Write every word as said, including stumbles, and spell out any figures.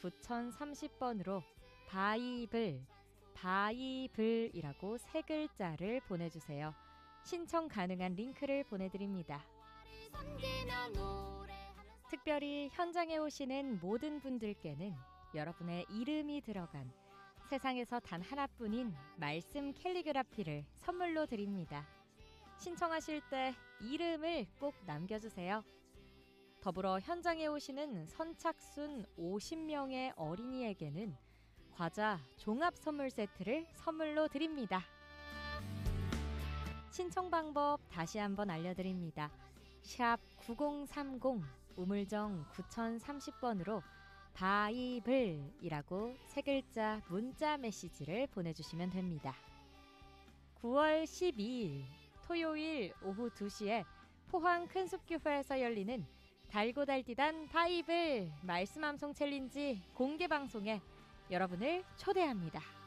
구공삼공 번으로 바이블, 바이블이라고 세 글자를 보내주세요. 신청 가능한 링크를 보내드립니다. 특별히 현장에 오시는 모든 분들께는 여러분의 이름이 들어간 세상에서 단 하나뿐인 말씀 캘리그라피를 선물로 드립니다. 신청하실 때 이름을 꼭 남겨주세요. 더불어 현장에 오시는 선착순 오십 명의 어린이에게는 과자 종합 선물 세트를 선물로 드립니다. 신청 방법 다시 한번 알려드립니다. 샵 구공삼공 우물정 구공삼공 번으로 바이블이라고 세 글자 문자 메시지를 보내주시면 됩니다. 구월 십이일 토요일 오후 두 시에 포항 큰숲교회에서 열리는 달고 달디단 바이블 말씀 암송 챌린지 공개 방송에 여러분을 초대합니다.